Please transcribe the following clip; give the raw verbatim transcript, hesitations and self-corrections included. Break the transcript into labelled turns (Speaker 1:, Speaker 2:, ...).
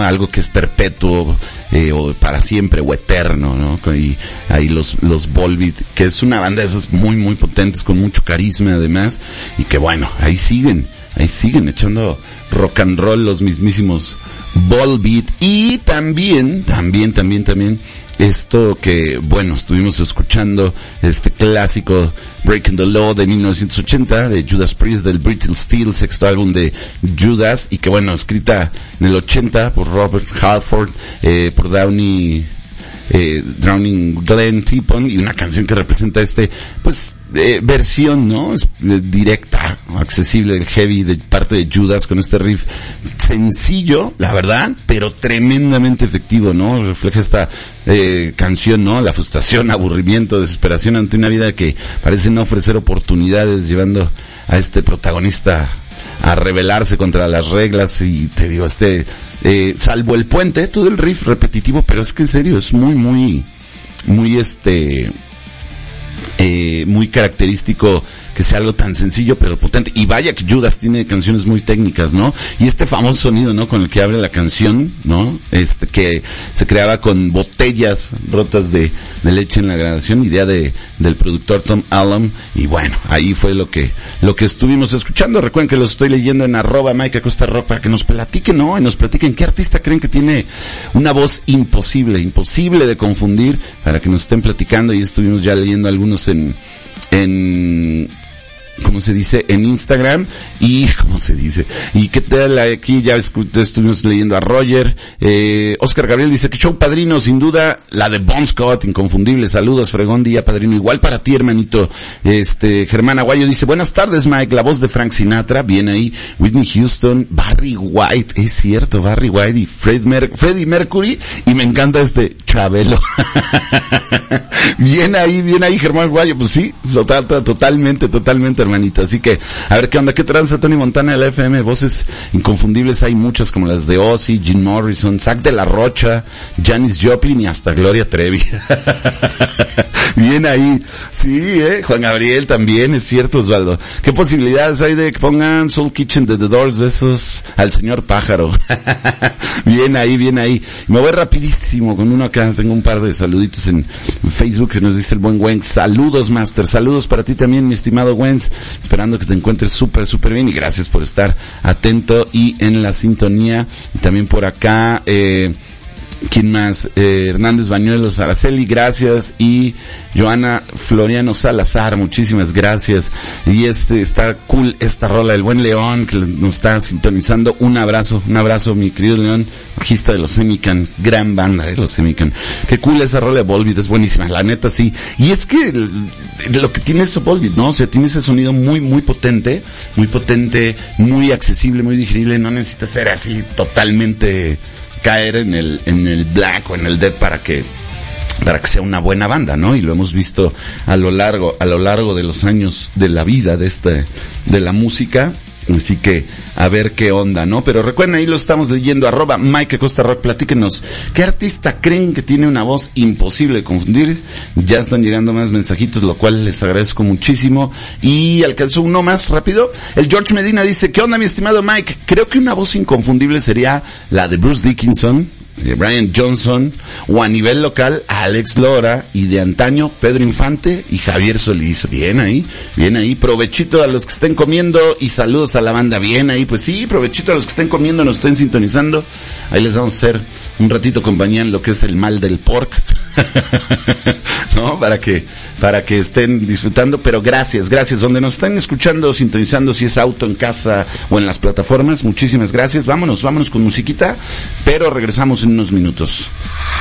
Speaker 1: algo que es perpetuo, eh, o para siempre, o eterno, ¿no? Y ahí los, los Volbeat, que es una banda de esas muy, muy potentes, con mucho carisma además, y que bueno, ahí siguen, ahí siguen echando rock and roll los mismísimos Volbeat. Y también, también, también, también, esto que, bueno, estuvimos escuchando, este clásico Breaking the Law de mil novecientos ochenta, de Judas Priest, del Brittle Steel, sexto álbum de Judas, y que bueno, escrita en el ochenta por Robert Halford, eh, por Downey, eh, Drowning Glenn Tipton, y una canción que representa este, pues, eh, versión, ¿no? Es, eh, directa, accesible, el heavy de parte de Judas, con este riff sencillo, la verdad, pero tremendamente efectivo, ¿no? Refleja esta eh, canción, ¿no? La frustración, aburrimiento, desesperación ante una vida que parece no ofrecer oportunidades, llevando a este protagonista a rebelarse contra las reglas. Y te digo, este, eh, salvo el puente, todo el riff repetitivo, pero es que en serio, es muy, muy, muy este, eh, muy característico que sea algo tan sencillo pero potente. Y vaya que Judas tiene canciones muy técnicas, ¿no? Y este famoso sonido, ¿no? Con el que abre la canción, ¿no? Este, que se creaba con botellas rotas de, de leche en la grabación, idea de, del productor Tom Allen. Y bueno, ahí fue lo que, lo que estuvimos escuchando. Recuerden que los estoy leyendo en arroba Mike Acosta Rock, para que nos platiquen, ¿no? Y nos platiquen qué artista creen que tiene una voz imposible, imposible de confundir, para que nos estén platicando. Y estuvimos ya leyendo algunos en, en, ¿cómo se dice? En Instagram. Y, ¿cómo se dice? Y qué tal aquí, ya estuvimos leyendo a Roger. Eh, Oscar Gabriel dice que show padrino, sin duda, la de Bon Scott, inconfundible. Saludos, fregón día, padrino. Igual para ti, hermanito. Este, Germán Aguayo dice, buenas tardes, Mike, la voz de Frank Sinatra, bien ahí. Whitney Houston, Barry White, es cierto, Barry White y Fred Mer- Freddie Mercury. Y me encanta este Chabelo. Bien ahí, bien ahí, Germán Aguayo. Pues sí, total, totalmente, totalmente, hermanito. Así que, a ver qué onda, qué tranza Tony Montana de la F M. Voces inconfundibles hay muchas, como las de Ozzy, Jim Morrison, Zac de la Rocha, Janis Joplin y hasta Gloria Trevi. Bien ahí. Sí, eh, Juan Gabriel también, es cierto, Osvaldo. ¿Qué posibilidades hay de que pongan Soul Kitchen de The Doors, de esos al señor Pájaro? Bien ahí, bien ahí. Me voy rapidísimo con uno acá. Tengo un par de saluditos en Facebook que nos dice el buen Wentz. Saludos, Master. Saludos para ti también, mi estimado Wentz. Esperando que te encuentres súper, súper bien, y gracias por estar atento y en la sintonía. Y también por acá, eh, ¿quién más? Eh, Hernández Bañuelos, Araceli, gracias. Y Joana Floriano Salazar, muchísimas gracias. Y este, está cool esta rola del buen León, que nos está sintonizando. Un abrazo, un abrazo, mi querido León, bajista de los Semican, gran banda de los Semican. Qué cool esa rola de Volbeat, es buenísima, la neta sí. Y es que lo que tiene eso Volbeat, ¿no? O sea, tiene ese sonido muy, muy potente, muy potente, muy accesible, muy digerible. No necesita ser así totalmente caer en el, en el black o en el death para que, para que sea una buena banda, ¿no? Y lo hemos visto a lo largo, a lo largo de los años de la vida de este, de la música. Así que, a ver qué onda, ¿no? Pero recuerden, ahí lo estamos leyendo, arroba Mike Acosta Rock, platíquenos, ¿qué artista creen que tiene una voz imposible de confundir? Ya están llegando más mensajitos, lo cual les agradezco muchísimo. Y alcanzó uno más rápido. El George Medina dice, ¿qué onda, mi estimado Mike? Creo que una voz inconfundible sería la de Bruce Dickinson, de Brian Johnson, o a nivel local, Alex Lora, y de antaño, Pedro Infante y Javier Solís. Bien ahí, bien ahí. Provechito a los que estén comiendo y saludos a la banda. Bien ahí, pues sí, provechito a los que estén comiendo, nos estén sintonizando. Ahí les vamos a hacer un ratito compañía en lo que es el mal del pork. ¿No? Para que, para que estén disfrutando, pero gracias, gracias. Donde nos están escuchando, sintonizando, si es auto, en casa o en las plataformas, muchísimas gracias. Vámonos, vámonos con musiquita, pero regresamos en unos minutos.